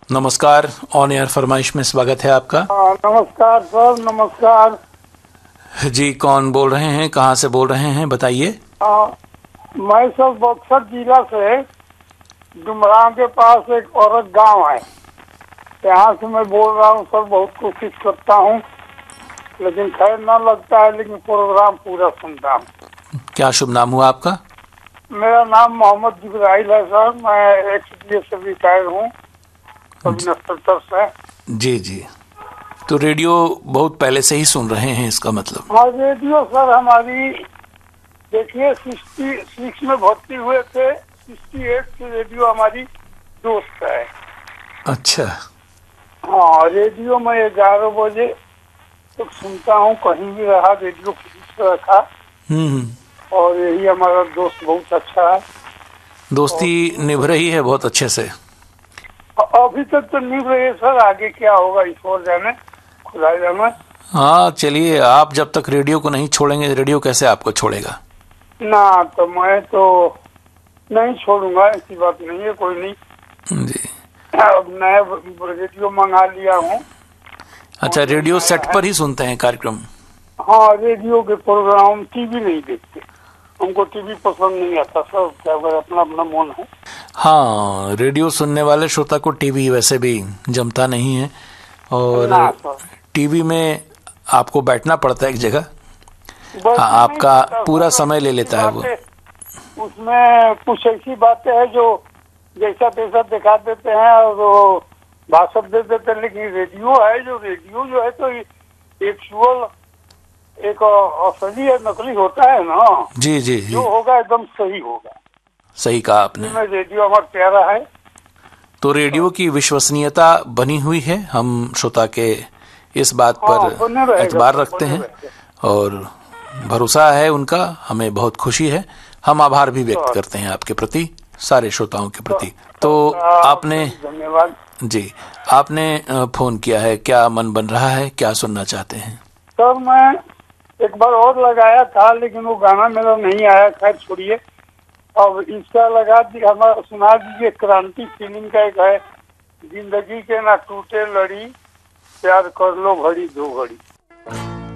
नमस्कार, on air फरमाइश में स्वागत है आपका। नमस्कार सर, नमस्कार जी। कौन बोल रहे हैं, कहाँ से बोल रहे हैं, बताइए। मैं सर बक्सर जिला से डुमराव के पास एक औरत गांव है, यहाँ से मैं बोल रहा हूँ सर। बहुत कोशिश करता हूँ लेकिन खैर ना लगता है, लेकिन प्रोग्राम पूरा सुनता हूँ। क्या शुभ नाम हुआ आपका? मेरा नाम मोहम्मद जिब्राइल है सर। मैं एक्स से रिटायर हूँ से। जी जी। तो रेडियो बहुत पहले से ही सुन रहे हैं, इसका मतलब? हाँ, रेडियो सर हमारी देखिए 66 में भर्ती हुए थे, 68 से रेडियो हमारी दोस्त है। अच्छा। हाँ, रेडियो में 11 बजे तो सुनता हूँ, कहीं भी रहा रेडियो फ्री रखा। और यही हमारा दोस्त बहुत अच्छा है, दोस्ती निभ रही है बहुत अच्छे से। अभी तक तो निभ रही है सर, आगे क्या होगा ईश्वर जाने, खुदा जाने। हाँ चलिए, आप जब तक रेडियो को नहीं छोड़ेंगे, रेडियो कैसे आपको छोड़ेगा? ना तो मैं तो नहीं छोड़ूंगा, ऐसी बात नहीं है, कोई नहीं जी। अब नया रेडियो मंगा लिया हूँ। अच्छा, रेडियो सेट पर ही सुनते हैं कार्यक्रम? हाँ, रेडियो के प्रोग्राम, टीवी नहीं देखते, हमको टीवी पसंद नहीं आता सर, क्या अगर अपना अपना मन है। हाँ, रेडियो सुनने वाले श्रोता को टीवी वैसे भी जमता नहीं है, और टीवी में आपको बैठना पड़ता है एक जगह। हाँ, आपका पूरा समय ले लेता है वो। उसमें कुछ ऐसी बातें हैं जो जैसा तैसा दिखा देते हैं और वो भाषण दे देते हैं, लेकिन रेडियो है जो है तो एक्चुअल एक असली या नकली होता है ना। जी जी जी। जो होगा एकदम सही होगा। सही कहा आपने। रेडियो हमारा प्यारा है। तो रेडियो की विश्वसनीयता बनी हुई है, हम श्रोता के इस बात पर एतबार रखते हैं और भरोसा है उनका, हमें बहुत खुशी है। हम आभार भी व्यक्त करते हैं आपके प्रति, सारे श्रोताओं के प्रति। तो आपने, धन्यवाद जी, आपने फोन किया है, क्या मन बन रहा है, क्या सुनना चाहते हैं? सर मैं एक बार और लगाया था लेकिन वो गाना मेरा नहीं आया, खैर छोड़िए। अब इसका लगा दी, हमारा सुना दीजिए। क्रांति फिल्म का एक है, जिंदगी के ना टूटे लड़ी, प्यार कर लो घड़ी दो घड़ी।